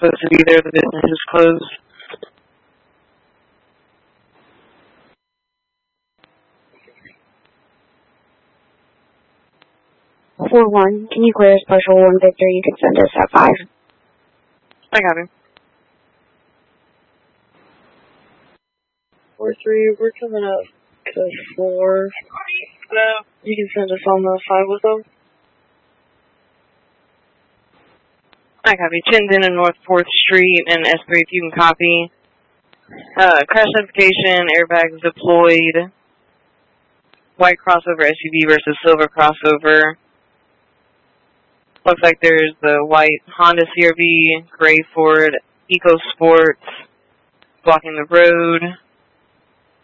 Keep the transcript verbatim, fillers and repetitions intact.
supposed to be there. The business is closed. four one, can you clear Special one Victor? You can send us at five. I got him. four three, we're coming up to four. Uh, you can send us on the five with them. I copy. Chinden and North fourth Street and S three if you can copy. Uh, crash notification, airbags deployed. White crossover S U V versus silver crossover. Looks like there's the white Honda C R V, gray Ford EcoSport blocking the road.